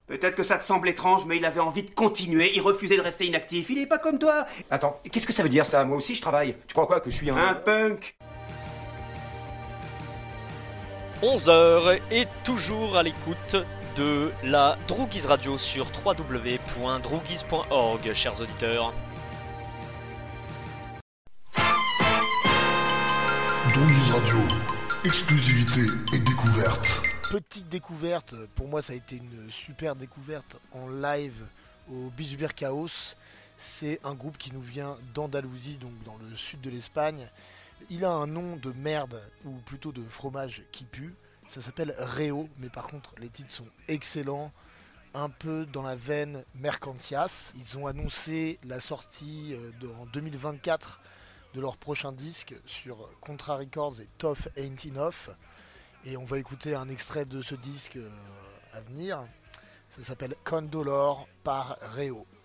Peut-être que ça te semble étrange, mais il avait envie de continuer, il refusait de rester inactif, il est pas comme toi. Attends, qu'est-ce que ça veut dire ça? Moi aussi je travaille. Tu crois quoi, que je suis Un punk. 11h et toujours à l'écoute de la Droogies Radio sur www.droogies.org, chers auditeurs. Droogies Radio, exclusivité et découverte. Petite découverte, pour moi ça a été une super découverte en live au Beach Beer Chaos. C'est un groupe qui nous vient d'Andalousie, donc dans le sud de l'Espagne. Il a un nom de merde, ou plutôt de fromage qui pue. Ça s'appelle Reo, mais par contre les titres sont excellents, un peu dans la veine Mercantias. Ils ont annoncé la sortie en 2024 de leur prochain disque sur Contra Records et Tough Ain't Enough. Et on va écouter un extrait de ce disque à venir. Ça s'appelle Condolor par Reo.